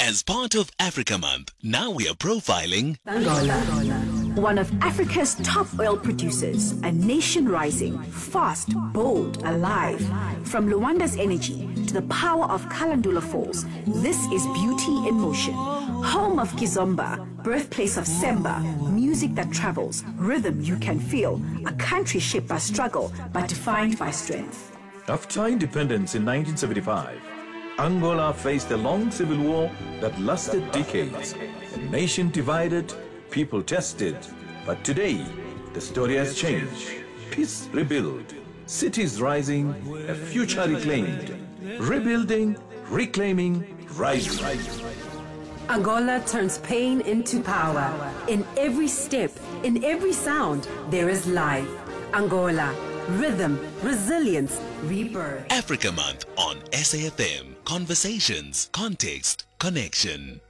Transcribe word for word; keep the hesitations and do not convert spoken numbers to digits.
As part of Africa Month, now we are profiling Angola, one of Africa's top oil producers, a nation rising, fast, bold, alive. From Luanda's energy to the power of Kalandula Falls, this is beauty in motion. Home of Kizomba, birthplace of Semba, music that travels, rhythm you can feel, a country shaped by struggle but defined by strength. After independence in nineteen seventy-five, Angola faced a long civil war that lasted decades. A nation divided, people tested. But today, the story has changed. Peace rebuilt, cities rising, a future reclaimed. Rebuilding, reclaiming, rising. Angola turns pain into power. In every step, in every sound, there is life. Angola, rhythm, resilience, rebirth. Africa Month on S A F M. Conversations, context, connection.